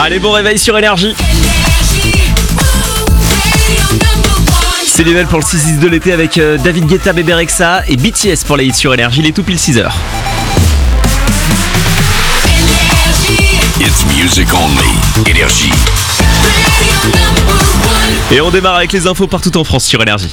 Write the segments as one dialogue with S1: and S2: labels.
S1: Allez, bon réveil sur Énergie. C'est Lionel pour le 6-6 de l'été avec David Guetta, Bébé Rexha et BTS pour les hits sur Énergie. Il est tout pile 6h.
S2: It's music only. Énergie.
S1: Et on démarre avec les infos partout en France sur Énergie.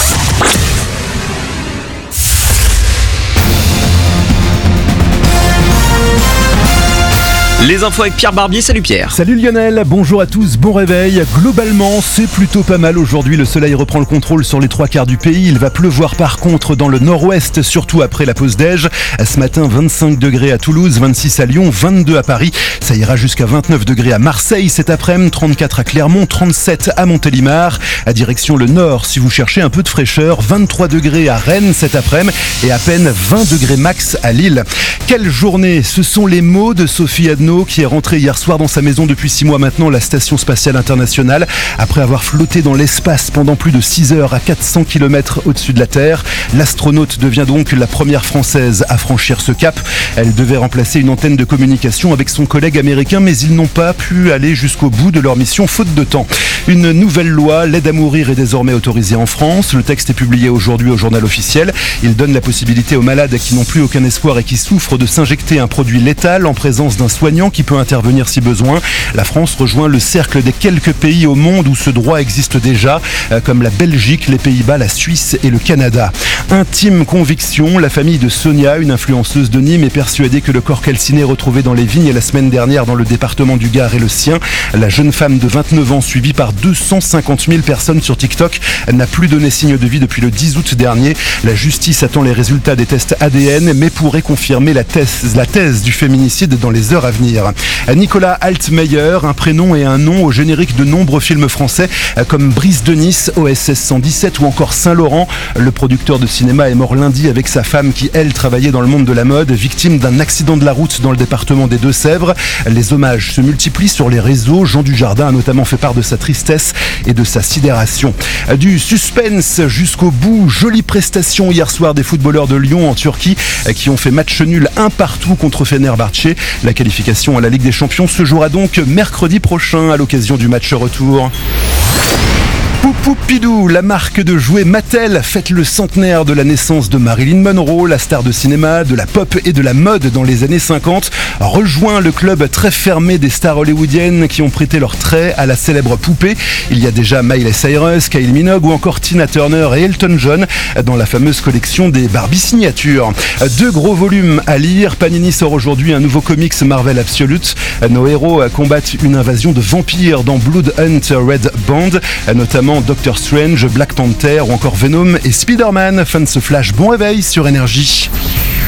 S1: Les infos avec Pierre Barbier, salut Pierre.
S3: Salut Lionel, bonjour à tous, bon réveil. Globalement, c'est plutôt pas mal aujourd'hui. Le soleil reprend le contrôle sur les 3/4 du pays. Il va pleuvoir par contre dans le nord-ouest, surtout après la pause déj. Ce matin, 25 degrés à Toulouse, 26 à Lyon, 22 à Paris. Ça ira jusqu'à 29 degrés à Marseille cet après-midi, 34 à Clermont, 37 à Montélimar. À direction le nord, si vous cherchez un peu de fraîcheur, 23 degrés à Rennes cet après-midi et à peine 20 degrés max à Lille. Quelle journée! Ce sont les mots de Sophie Adno, qui est rentrée hier soir dans sa maison depuis 6 mois maintenant, la Station Spatiale Internationale, après avoir flotté dans l'espace pendant plus de 6 heures à 400 km au-dessus de la Terre. L'astronaute devient donc la première française à franchir ce cap. Elle devait remplacer une antenne de communication avec son collègue américain, mais ils n'ont pas pu aller jusqu'au bout de leur mission faute de temps. Une nouvelle loi, l'aide à mourir, est désormais autorisée en France. Le texte est publié aujourd'hui au journal officiel. Il donne la possibilité aux malades qui n'ont plus aucun espoir et qui souffrent de s'injecter un produit létal en présence d'un soignant qui peut intervenir si besoin. La France rejoint le cercle des quelques pays au monde où ce droit existe déjà, comme la Belgique, les Pays-Bas, la Suisse et le Canada. Intime conviction, la famille de Sonia, une influenceuse de Nîmes, est persuadée que le corps calciné retrouvé dans les vignes la semaine dernière dans le département du Gard est le sien. La jeune femme de 29 ans, suivie par 250 000 personnes sur TikTok, n'a plus donné signe de vie depuis le 10 août dernier. La justice attend les résultats des tests ADN, mais pourrait confirmer la thèse du féminicide dans les heures à venir. Nicolas Altmeyer, un prénom et un nom au générique de nombreux films français comme Brise de Nice, OSS 117 ou encore Saint-Laurent. Le producteur de cinéma est mort lundi avec sa femme qui, elle, travaillait dans le monde de la mode, victime d'un accident de la route dans le département des Deux-Sèvres. Les hommages se multiplient sur les réseaux. Jean Dujardin a notamment fait part de sa tristesse et de sa sidération. Du suspense jusqu'au bout. Jolie prestation hier soir des footballeurs de Lyon en Turquie qui ont fait match nul 1-1 contre Fenerbahçe. La qualification à la Ligue des Champions se jouera donc mercredi prochain à l'occasion du match retour. Poupoupidou, la marque de jouets Mattel fête le centenaire de la naissance de Marilyn Monroe, la star de cinéma, de la pop et de la mode dans les années 50, rejoint le club très fermé des stars hollywoodiennes qui ont prêté leur trait à la célèbre poupée. Il y a déjà Miley Cyrus, Kylie Minogue ou encore Tina Turner et Elton John dans la fameuse collection des Barbie signatures. 2 gros volumes à lire. Panini sort aujourd'hui un nouveau comics Marvel Absolute. Nos héros combattent une invasion de vampires dans Blood Hunt Red Band, notamment Doctor Strange, Black Panther ou encore Venom et Spider-Man. Fin de ce flash, bon réveil sur Énergie.